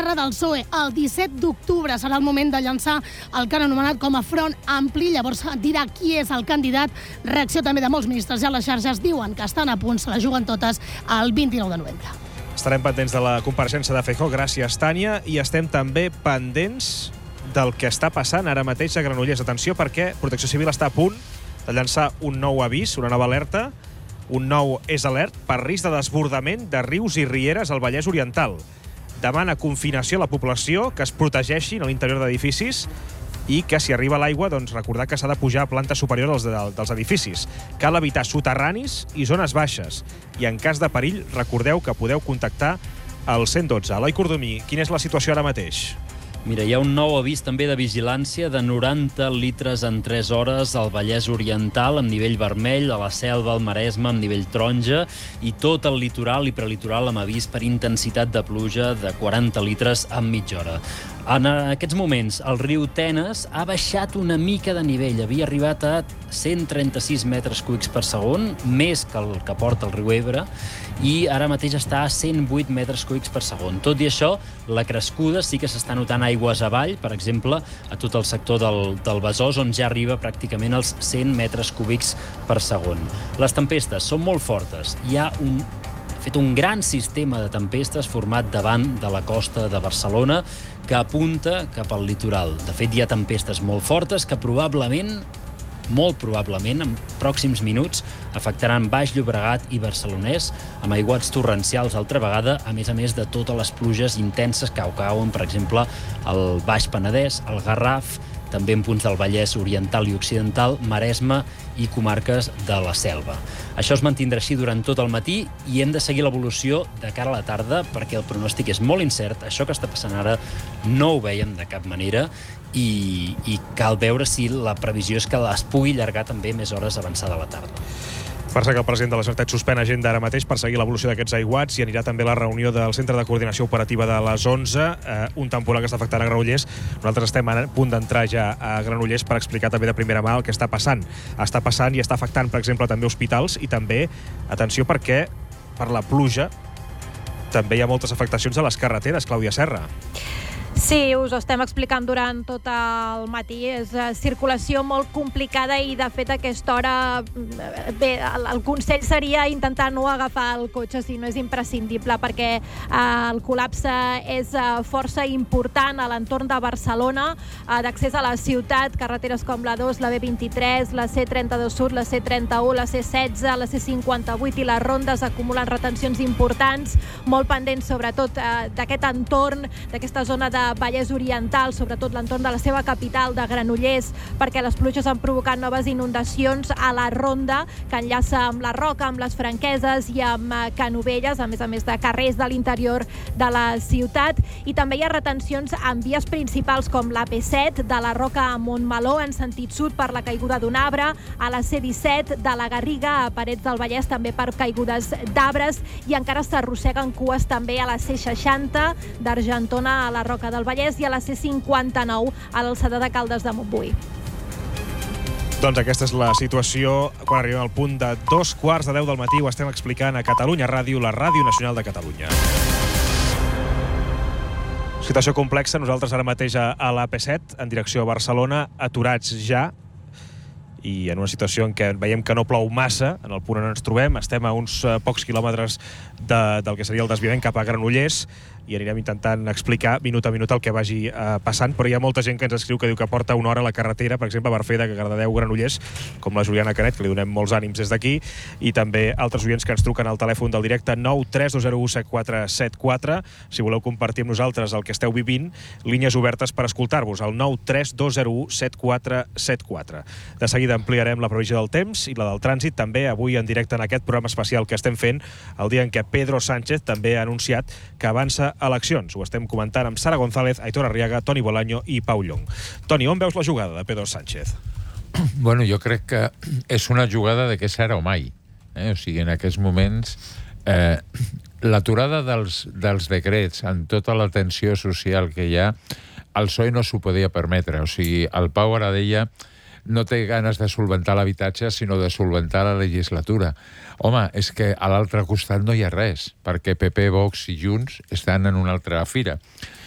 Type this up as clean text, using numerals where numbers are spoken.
esquerra del PSOE. El 17 d'octubre serà el moment de llançar el que han anomenat com a front ampli. Llavors dirà qui és el candidat. Reacció també de molts ministres. Ja les xarxes diuen que estan a punt, se la juguen totes el 29 de novembre. Estarem pendents de la compareixença de Feijóo. Gràcies, Tània. I estem també pendents del que està passant ara mateix a Granollers. Atenció, perquè Protecció Civil està a punt de llançar un nou avís, una nova alerta, un nou és alert per risc de desbordament de rius i rieres al Vallès Oriental. Demana confinació a la població, que es protegeixin a l'interior d'edificis i que si arriba l'aigua, doncs recordar que s'ha de pujar a plantes superiors dels edificis. Cal evitar soterranis i zones baixes. I en cas de perill, recordeu que podeu contactar al 112. Eloi Cordomí, quina és la situació ara mateix? Mira, hi ha un nou avís també de vigilància de 90 litres en 3 hores al Vallès Oriental, amb nivell vermell, a la Selva, al Maresme, amb nivell taronja, i tot el litoral i prelitoral amb avís per intensitat de pluja de 40 litres en mitja hora. En aquests moments, el riu Tenes ha baixat una mica de nivell. Havia arribat a 136 metres cúbics per segon, més que el que porta el riu Ebre, i ara mateix està a 108 metres cúbics per segon. Tot i això, la crescuda sí que s'està notant aigües avall, per exemple, a tot el sector del Besòs, on ja arriba pràcticament als 100 metres cúbics per segon. Les tempestes són molt fortes. Hi ha un gran sistema de tempestes format davant de la costa de Barcelona que apunta cap al litoral. De fet, hi ha tempestes molt fortes que molt probablement, en pròxims minuts, afectaran Baix Llobregat i Barcelonès, amb aiguats torrencials altra vegada, a més de totes les pluges intenses que cauen, per exemple, al Baix Penedès, al Garraf, també en punts del Vallès Oriental i Occidental, Maresme i comarques de la Selva. Això es mantindrà així durant tot el matí i hem de seguir l'evolució de cara a la tarda perquè el pronòstic és molt incert. Això que està passant ara no ho veiem de cap manera i cal veure si la previsió és que es pugui allargar també més hores avançada a la tarda. Passa que el president de la Generalitat suspèn agenda ara mateix per seguir l'evolució d'aquests aiguats i anirà també a la reunió del Centre de Coordinació Operativa de les 11, un temporal que està afectant a Granollers. Nosaltres estem a punt d'entrar ja a Granollers per explicar també de primera mà el que està passant. Està passant i està afectant, per exemple, també hospitals i també, atenció, perquè per la pluja també hi ha moltes afectacions a les carreteres, Clàudia Serra. Sí, us ho estem explicant durant tot el matí. És circulació molt complicada i, de fet, a aquesta hora el consell seria intentar no agafar el cotxe si no és imprescindible, perquè el col·lapse és força important a l'entorn de Barcelona, d'accés a la ciutat, carreteres com la 2, la B23, la C32 Sud, la C31, la C16, la C58 i les rondes acumulen retencions importants, molt pendents sobretot d'aquest entorn, d'aquesta zona de Vallès Oriental, sobretot l'entorn de la seva capital, de Granollers, perquè les pluges han provocat noves inundacions a la ronda que enllaça amb la Roca, amb les Franqueses i amb Canovelles, a més de carrers de l'interior de la ciutat. I també hi ha retencions en vies principals com la P7, de la Roca a Montmeló, en sentit sud per la caiguda d'un arbre, a la C17, de la Garriga a Parets del Vallès, també per caigudes d'arbres, i encara s'arrosseguen cues també a la C60, d'Argentona a la Roca del Vallès i a la C59 a l'alçada de Caldes de Montbui. Doncs aquesta és la situació quan arribem al punt de 2:15 del matí. Ho estem explicant a Catalunya Ràdio, la Ràdio Nacional de Catalunya. Situació complexa. Nosaltres ara mateix a la P7, en direcció a Barcelona, aturats ja, i en una situació en què veiem que no plou massa, en el punt on ens trobem. Estem a uns pocs quilòmetres del que seria el desviament cap a Granollers, i anirem intentant explicar minut a minut el que vagi passant, però hi ha molta gent que ens escriu que diu que porta una hora a la carretera, per exemple, a Barfeda, que Cardedeu, Granollers, com la Juliana Canet, que li donem molts ànims des d'aquí, i també altres oients que ens truquen al telèfon del directe 932017474. Si voleu compartir amb nosaltres el que esteu vivint, línies obertes per escoltar-vos, al 932017474. De seguida ampliarem la previsió del temps i la del trànsit, també avui en directe en aquest programa especial que estem fent, el dia en què Pedro Sánchez també ha anunciat que avança eleccions. Ho estem comentant amb Sara González, Aitor Arriaga, Toni Bolaño i Pau Llong. Toni, on veus la jugada de Pedro Sánchez? Bueno, jo crec que és una jugada de que és ara o mai. O sigui, en aquests moments, l'aturada dels decrets amb tota la tensió social que hi ha, el PSOE no s'ho podia permetre. O sigui, el Pau ara deia no té ganes de solventar l'habitatge, sinó de solventar la legislatura. Home, és que a l'altre costat no hi ha res, perquè PP, Vox i Junts estan en una altra fira.